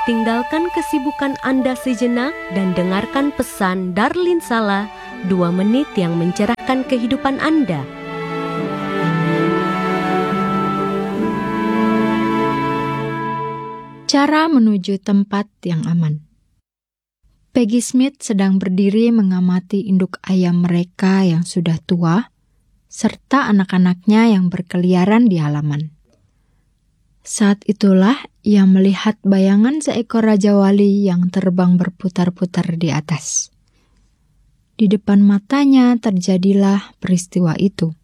tinggalkan kesibukan Anda sejenak dan dengarkan pesan Darlin Sala, 2 menit yang mencerahkan kehidupan Anda. Cara menuju tempat yang aman. Peggy Smith sedang berdiri mengamati induk ayam mereka yang sudah tua, serta anak-anaknya yang berkeliaran di halaman. Saat itulah ia melihat bayangan seekor raja wali yang terbang berputar-putar di atas. Di depan matanya terjadilah peristiwa itu.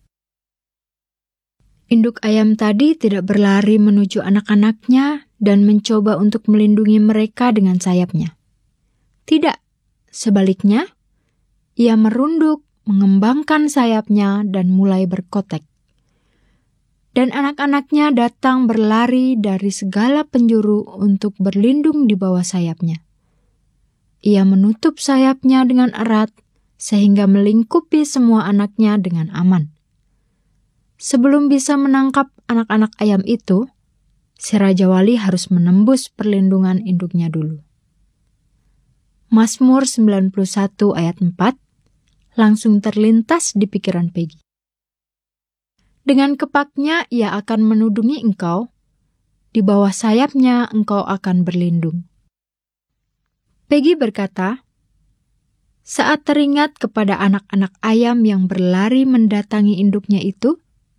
Induk ayam tadi tidak berlari menuju anak-anaknya dan mencoba untuk melindungi mereka dengan sayapnya. Tidak, sebaliknya, ia merunduk, mengembangkan sayapnya dan mulai berkotek. Dan anak-anaknya datang berlari dari segala penjuru untuk berlindung di bawah sayapnya. Ia menutup sayapnya dengan erat sehingga melingkupi semua anaknya dengan aman. Sebelum bisa menangkap anak-anak ayam itu, si Raja Wali harus menembus perlindungan induknya dulu. Mazmur 91 ayat 4 langsung terlintas di pikiran Peggy. Dengan kepaknya ia akan menudungi engkau, di bawah sayapnya engkau akan berlindung. Peggy berkata, saat teringat kepada anak-anak ayam yang berlari mendatangi induknya itu,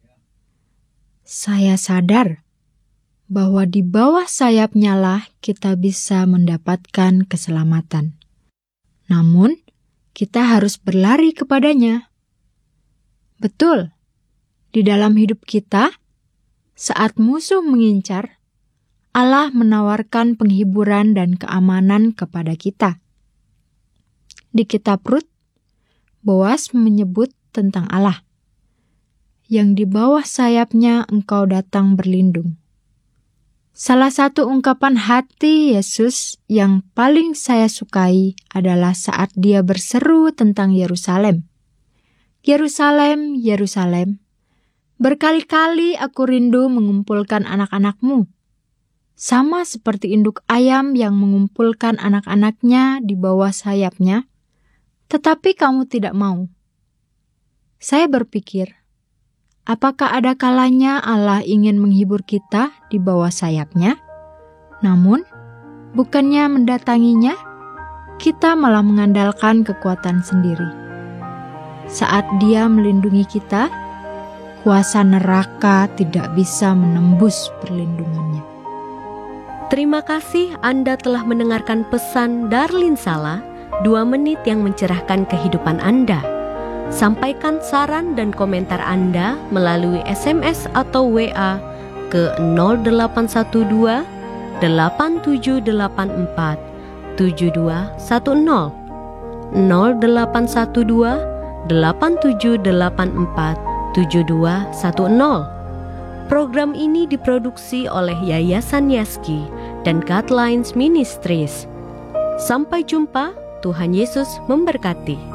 saya sadar bahwa di bawah sayapnya lah kita bisa mendapatkan keselamatan. Namun, kita harus berlari kepadanya. Betul, di dalam hidup kita, saat musuh mengincar, Allah menawarkan penghiburan dan keamanan kepada kita. Di kitab Rut, Boas menyebut tentang Allah, yang di bawah sayapnya engkau datang berlindung. Salah satu ungkapan hati Yesus yang paling saya sukai adalah saat dia berseru tentang Yerusalem. Yerusalem, Yerusalem, berkali-kali aku rindu mengumpulkan anak-anakmu. Sama seperti induk ayam yang mengumpulkan anak-anaknya di bawah sayapnya, tetapi kamu tidak mau. Saya berpikir, apakah ada kalanya Allah ingin menghibur kita di bawah sayapnya? Namun, bukannya mendatanginya, kita malah mengandalkan kekuatan sendiri. Saat Dia melindungi kita, kuasa neraka tidak bisa menembus perlindungannya. Terima kasih Anda telah mendengarkan pesan Darlin Sala, 2 menit yang mencerahkan kehidupan Anda. Sampaikan saran dan komentar Anda melalui SMS atau WA ke 0812 8784 7210, 0812 8784 7210. Program ini diproduksi oleh Yayasan Yaski dan Guidelines Ministries. Sampai jumpa, Tuhan Yesus memberkati.